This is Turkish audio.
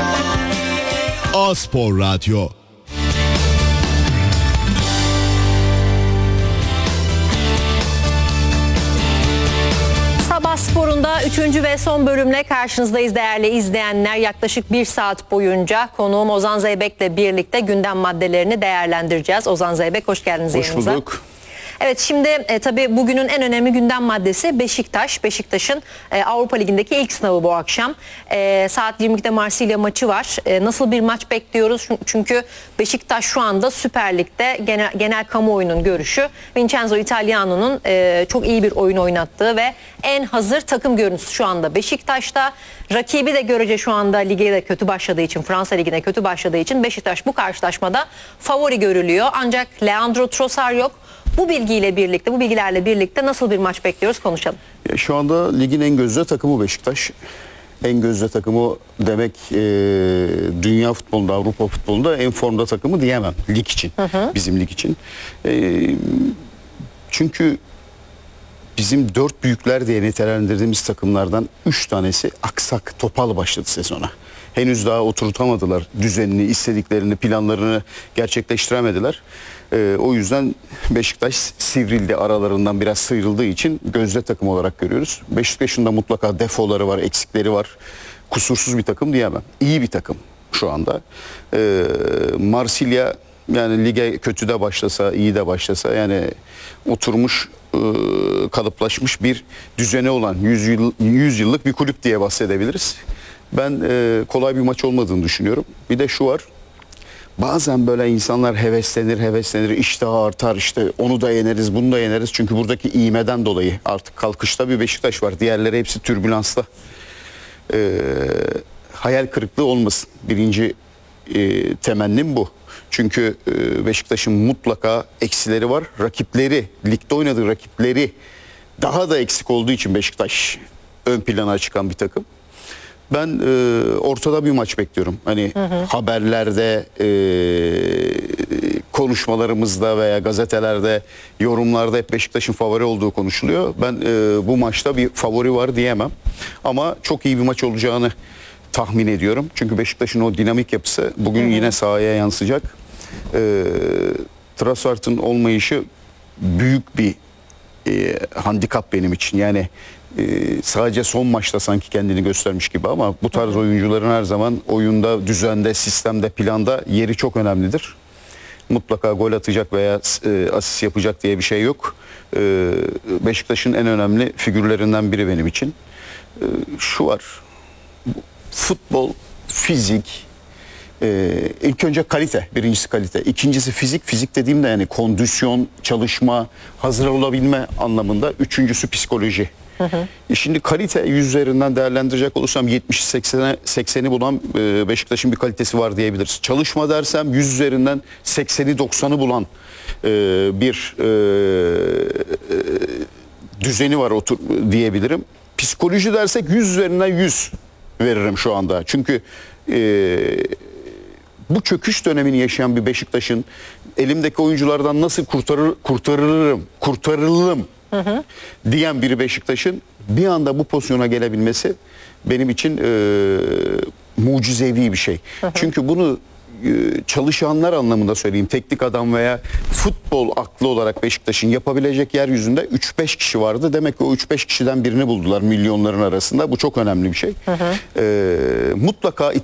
A-Spor Radyo. Sabah Spor'unda 3. ve son bölümle karşınızdayız değerli izleyenler. Yaklaşık 1 saat boyunca konuğum Ozan Zeybek'le birlikte gündem maddelerini değerlendireceğiz. Ozan Zeybek, hoş geldiniz yayınımıza. Hoş bulduk. Evet, şimdi tabii bugünün en önemli gündem maddesi Beşiktaş. Beşiktaş'ın Avrupa Ligi'ndeki ilk sınavı bu akşam. Saat 22'de Marsilya maçı var. Nasıl bir maç bekliyoruz? Çünkü Beşiktaş şu anda Süper Lig'de genel kamuoyunun görüşü Vincenzo Italiano'nun çok iyi bir oyun oynattığı ve en hazır takım görüntüsü şu anda Beşiktaş'ta. Rakibi de görece şu anda lige de kötü başladığı için, Fransa Ligi'ne kötü başladığı için Beşiktaş bu karşılaşmada favori görülüyor. Ancak Leandro Trossard yok. Bu bilgilerle birlikte nasıl bir maç bekliyoruz, konuşalım. Şu anda ligin en gözde takımı Beşiktaş. En gözde takımı demek dünya futbolunda, Avrupa futbolunda en formda takımı diyemem lig için. Bizim lig için. Çünkü bizim 4 büyükler diye nitelendirdiğimiz takımlardan 3 tanesi aksak, topal başladı sezona. Henüz daha oturtamadılar düzenini, istediklerini, planlarını gerçekleştiremediler. O yüzden Beşiktaş sivrildi, aralarından biraz sıyrıldığı için gözde takım olarak görüyoruz. Beşiktaş'ın da mutlaka defoları var, eksikleri var. Kusursuz bir takım diyemem. İyi bir takım şu anda. Marsilya yani lige kötü de başlasa, iyi de başlasa yani oturmuş, kalıplaşmış bir düzeni olan 100 yıllık bir kulüp diye bahsedebiliriz. Ben kolay bir maç olmadığını düşünüyorum. Bir de şu var. Bazen böyle insanlar heveslenir, iştahı artar, işte onu da yeneriz, bunu da yeneriz. Çünkü buradaki iğmeden dolayı artık kalkışta bir Beşiktaş var. Diğerleri hepsi türbülansta. Hayal kırıklığı olmasın. Birinci temennim bu. Çünkü Beşiktaş'ın mutlaka eksileri var. Rakipleri, ligde oynadığı rakipleri daha da eksik olduğu için Beşiktaş ön plana çıkan bir takım. Ben ortada bir maç bekliyorum. Hani haberlerde, konuşmalarımızda veya gazetelerde, yorumlarda hep Beşiktaş'ın favori olduğu konuşuluyor. Ben bu maçta bir favori var diyemem. Ama çok iyi bir maç olacağını tahmin ediyorum. Çünkü Beşiktaş'ın o dinamik yapısı bugün yine sahaya yansıyacak. Trossard'ın olmayışı büyük bir handikap benim için. Yani sadece son maçta sanki kendini göstermiş gibi ama bu tarz oyuncuların her zaman oyunda, düzende, sistemde, planda yeri çok önemlidir. Mutlaka gol atacak veya asist yapacak diye bir şey yok. Beşiktaş'ın en önemli figürlerinden biri benim için. Şu var. Futbol, fizik, ilk önce kalite, birincisi kalite. İkincisi fizik. Fizik dediğimde yani kondisyon, çalışma, hazır olabilme anlamında. Üçüncüsü psikoloji. Şimdi kalite 100 üzerinden değerlendirecek olursam 70-80'i bulan Beşiktaş'ın bir kalitesi var diyebiliriz. Çalışma dersem 100 üzerinden 80'i 90'ı bulan bir düzeni var diyebilirim. Psikoloji dersek 100 üzerinden 100 veririm şu anda. Çünkü bu çöküş dönemini yaşayan bir Beşiktaş'ın elimdeki oyunculardan nasıl kurtarılırım diyen biri Beşiktaş'ın bir anda bu pozisyona gelebilmesi benim için mucizevi bir şey. Çünkü bunu çalışanlar anlamında söyleyeyim, teknik adam veya futbol aklı olarak Beşiktaş'ın yapabilecek yeryüzünde 3-5 kişi vardı. Demek ki o 3-5 kişiden birini buldular milyonların arasında. Bu çok önemli bir şey. Mutlaka